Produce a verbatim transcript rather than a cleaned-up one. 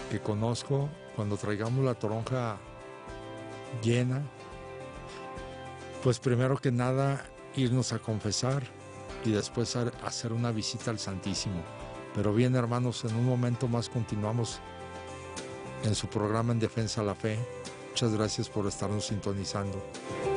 que conozco, cuando traigamos la toronja llena, pues primero que nada irnos a confesar y después hacer una visita al Santísimo. Pero bien, hermanos, en un momento más continuamos en su programa En Defensa de la Fe. Muchas gracias por estarnos sintonizando.